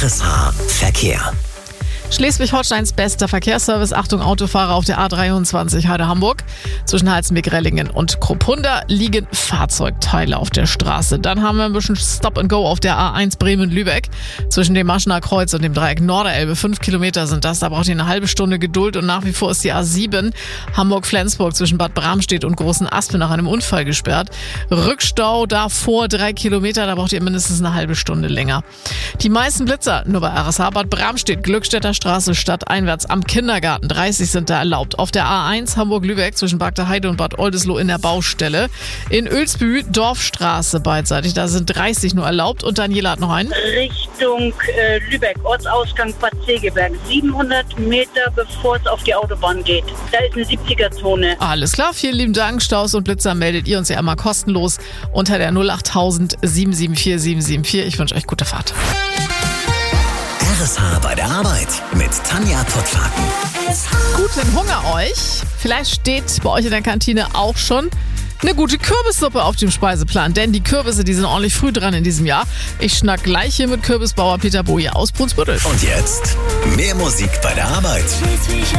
RSH Verkehr. Schleswig-Holsteins bester Verkehrsservice. Achtung, Autofahrer auf der A23 Heide-Hamburg. Zwischen Halzenbeck-Rellingen und Kruppunda liegen Fahrzeugteile auf der Straße. Dann haben wir ein bisschen Stop and Go auf der A1 Bremen-Lübeck. Zwischen dem Maschener Kreuz und dem Dreieck Norderelbe. 5 Kilometer sind das. Da braucht ihr eine halbe Stunde Geduld. Und nach wie vor ist die A7 Hamburg-Flensburg zwischen Bad Bramstedt und Großen Aspen nach einem Unfall gesperrt. Rückstau davor 3 Kilometer. Da braucht ihr mindestens eine halbe Stunde länger. Die meisten Blitzer nur bei RSH. Bad Bramstedt, Glückstädter Straße stadteinwärts am Kindergarten. 30 sind da erlaubt. Auf der A1 Hamburg-Lübeck zwischen Bagdeheide und Bad Oldesloe in der Baustelle. In Oelsbü Dorfstraße beidseitig. Da sind 30 nur erlaubt. Und Daniela hat noch einen. Richtung Lübeck, Ortsausgang Bad Segeberg. 700 Meter bevor es auf die Autobahn geht. Da ist eine 70er-Zone. Alles klar, vielen lieben Dank. Staus und Blitzer meldet ihr uns ja immer kostenlos unter der 08000 774 774. Ich wünsche euch gute Fahrt. RSH bei der Arbeit mit Tanja Pottlaken. Guten Hunger euch. Vielleicht steht bei euch in der Kantine auch schon eine gute Kürbissuppe auf dem Speiseplan. Denn die Kürbisse, die sind ordentlich früh dran in diesem Jahr. Ich schnack gleich hier mit Kürbisbauer Peter Boje aus Brunsbüttel. Und jetzt mehr Musik bei der Arbeit.